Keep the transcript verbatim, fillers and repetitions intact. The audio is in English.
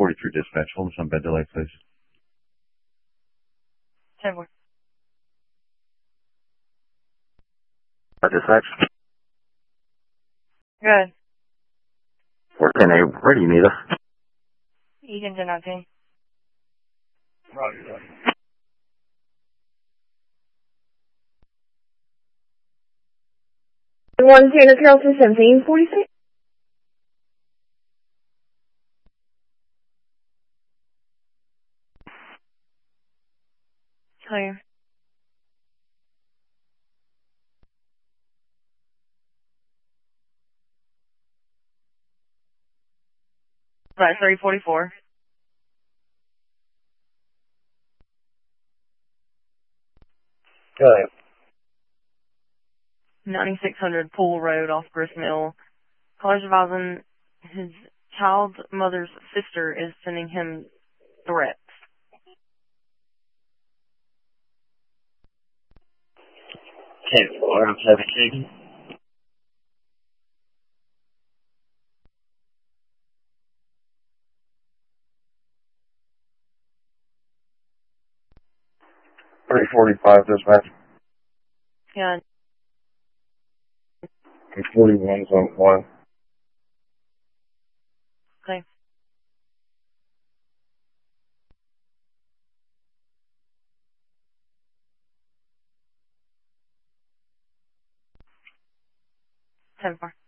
forty-three dispatch. Hold us on bed delay, please. ten four. Dispatch. Good. four ten A, where do you need us? Egan ten nineteen. Roger, roger. One Santa Carrollton seventeen forty-six. Clear. Right, three forty-four. Go ahead. ninety-six hundred Pool Road off Grist Mill. Caller's advising his child's mother's sister is sending him threats. ten four, I'm seventeen. three forty-five dispatch. Yeah. And forty-one's on one. Okay. ten four.